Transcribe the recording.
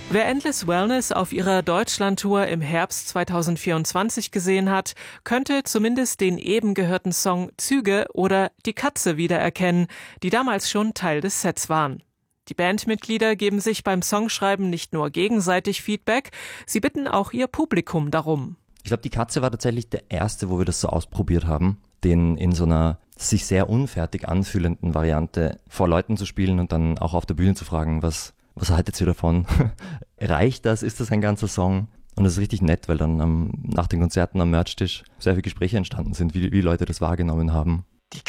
Wer Endless Wellness auf ihrer Deutschlandtour im Herbst 2024 gesehen hat, könnte zumindest den eben gehörten Song Züge oder Die Katze wiedererkennen, die damals schon Teil des Sets waren. Die Bandmitglieder geben sich beim Songschreiben nicht nur gegenseitig Feedback, sie bitten auch ihr Publikum darum. Ich glaube, Die Katze war tatsächlich der erste, wo wir das so ausprobiert haben, den in so einer sich sehr unfertig anfühlenden Variante vor Leuten zu spielen und dann auch auf der Bühne zu fragen, was haltet ihr davon? Reicht das? Ist das ein ganzer Song? Und das ist richtig nett, weil dann nach den Konzerten am Merchtisch sehr viele Gespräche entstanden sind, wie Leute das wahrgenommen haben.